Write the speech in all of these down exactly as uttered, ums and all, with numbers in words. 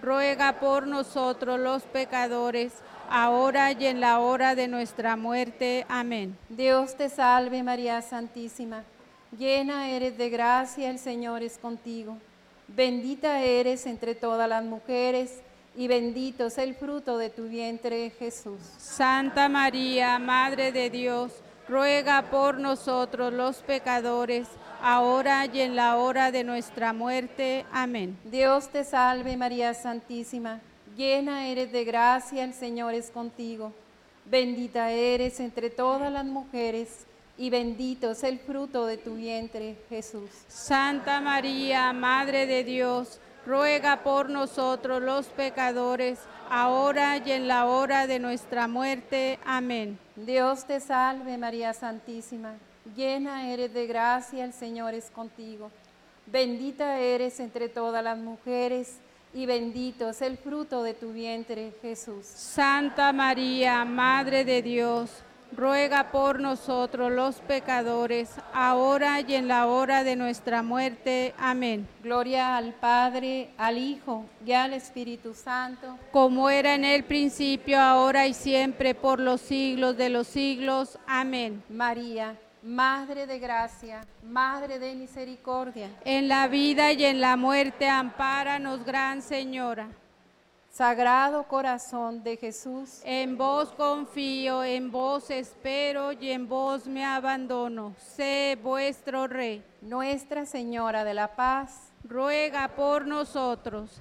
ruega por nosotros los pecadores, ahora y en la hora de nuestra muerte. Amén. Dios te salve María Santísima, llena eres de gracia, el Señor es contigo. Bendita eres entre todas las mujeres, y bendito es el fruto de tu vientre, Jesús. Santa María, Madre de Dios, ruega por nosotros los pecadores, ahora y en la hora de nuestra muerte. Amén. Dios te salve María Santísima, llena eres de gracia, el Señor es contigo. Bendita eres entre todas las mujeres, y bendito es el fruto de tu vientre, Jesús. Santa María, Madre de Dios, ruega por nosotros los pecadores, ahora y en la hora de nuestra muerte. Amén. Dios te salve María Santísima, llena eres de gracia, el Señor es contigo. Bendita eres entre todas las mujeres, y bendito es el fruto de tu vientre, Jesús. Santa María, Madre de Dios, ruega por nosotros los pecadores, ahora y en la hora de nuestra muerte. Amén. Gloria al Padre, al Hijo y al Espíritu Santo, como era en el principio, ahora y siempre, por los siglos de los siglos. Amén. María, Madre de gracia, Madre de misericordia, en la vida y en la muerte, ampáranos, Gran Señora. Sagrado Corazón de Jesús, en vos confío, en vos espero y en vos me abandono. Sé vuestro Rey. Nuestra Señora de la Paz, ruega por nosotros.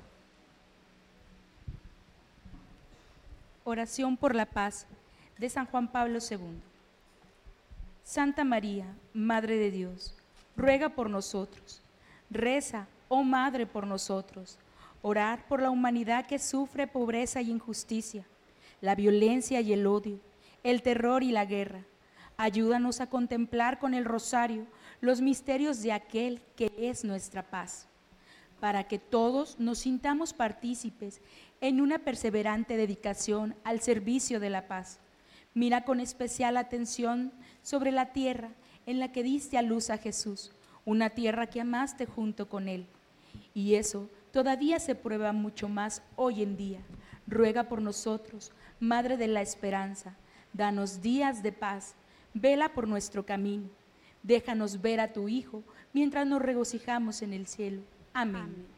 Oración por la paz de San Juan Pablo segundo. Santa María, Madre de Dios, ruega por nosotros. Reza, oh Madre, por nosotros. Orar por la humanidad que sufre pobreza y injusticia, la violencia y el odio, el terror y la guerra. Ayúdanos a contemplar con el rosario los misterios de aquel que es nuestra paz, para que todos nos sintamos partícipes en una perseverante dedicación al servicio de la paz. Mira con especial atención sobre la tierra en la que diste a luz a Jesús, una tierra que amaste junto con Él. Y eso todavía se prueba mucho más hoy en día. Ruega por nosotros, Madre de la Esperanza, danos días de paz, vela por nuestro camino. Déjanos ver a tu Hijo mientras nos regocijamos en el cielo. Amén. Amén.